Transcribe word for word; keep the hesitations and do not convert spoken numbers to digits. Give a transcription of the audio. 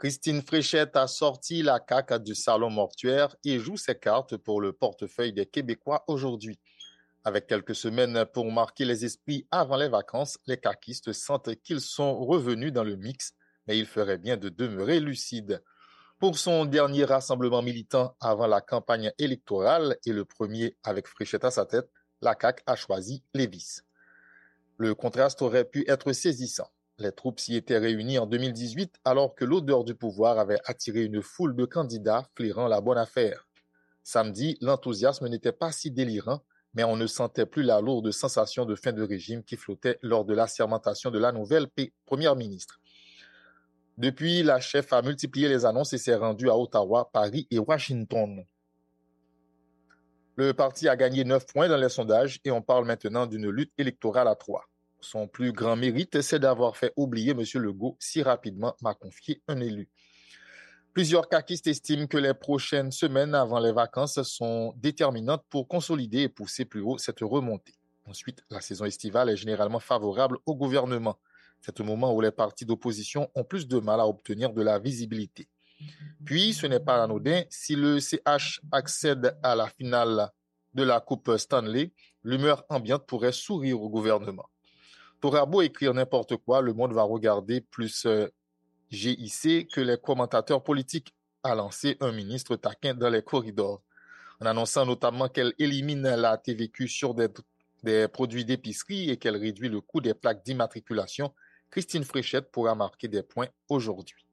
Christine Fréchette a sorti la C A Q du salon mortuaire et joue ses cartes pour le portefeuille des Québécois aujourd'hui. Avec quelques semaines pour marquer les esprits avant les vacances, les caquistes sentent qu'ils sont revenus dans le mix, mais il ferait bien de demeurer lucide. Pour son dernier rassemblement militant avant la campagne électorale et le premier avec Fréchette à sa tête, la C A Q a choisi Lévis. Le contraste aurait pu être saisissant. Les troupes s'y étaient réunies en deux mille dix-huit alors que l'odeur du pouvoir avait attiré une foule de candidats flairant la bonne affaire. Samedi, l'enthousiasme n'était pas si délirant, mais on ne sentait plus la lourde sensation de fin de régime qui flottait lors de l'assermentation de la nouvelle première ministre. Depuis, la chef a multiplié les annonces et s'est rendue à Ottawa, Paris et Washington. Le parti a gagné neuf points dans les sondages et on parle maintenant d'une lutte électorale à trois. Son plus grand mérite, c'est d'avoir fait oublier M. Legault si rapidement, m'a confié un élu. Plusieurs caquistes estiment que les prochaines semaines avant les vacances sont déterminantes pour consolider et pousser plus haut cette remontée. Ensuite, la saison estivale est généralement favorable au gouvernement. C'est au moment où les partis d'opposition ont plus de mal à obtenir de la visibilité. Puis, ce n'est pas anodin, si le C H accède à la finale de la Coupe Stanley, l'humeur ambiante pourrait sourire au gouvernement. T'auras beau écrire n'importe quoi, le monde va regarder plus euh, G I C que les commentateurs politiques, a lancé un ministre taquin dans les corridors, en annonçant notamment qu'elle élimine la T V Q sur des, des produits d'épicerie et qu'elle réduit le coût des plaques d'immatriculation. Christine Fréchette pourra marquer des points aujourd'hui.